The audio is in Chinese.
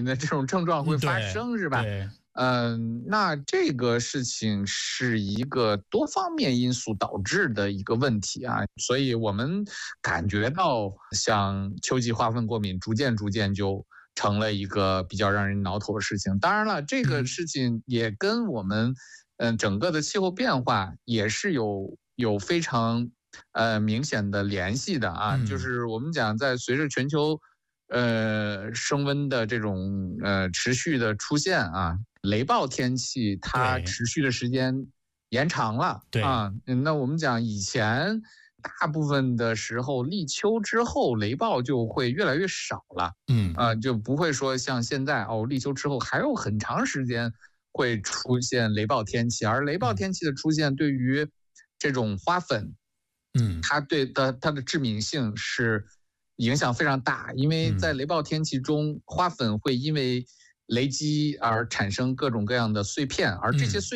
的这种症状会发生，是吧？那这个事情是一个多方面因素导致的一个问题啊，所以我们感觉到像秋季花粉过敏逐渐就成了一个比较让人挠头的事情。当然了，这个事情也跟我们整个的气候变化也是有非常明显的联系的啊，就是我们讲在随着全球升温的这种持续的出现啊，雷暴天气它持续的时间延长了啊。那我们讲以前大部分的时候立秋之后雷暴就会越来越少了，就不会说像现在立秋之后还有很长时间会出现雷暴天气，而雷暴天气的出现对于这种花粉，它的致敏性是影响非常大，因为在雷暴天气中，花粉会因为雷击而产生各种各样的碎片，而这些碎